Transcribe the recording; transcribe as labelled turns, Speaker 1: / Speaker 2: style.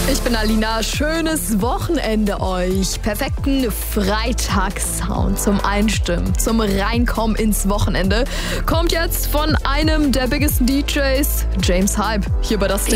Speaker 1: Ich bin Alina. Schönes Wochenende euch. Perfekten Freitagssound zum Einstimmen, zum Reinkommen ins Wochenende kommt jetzt von einem der biggest DJs, James Hype, hier bei das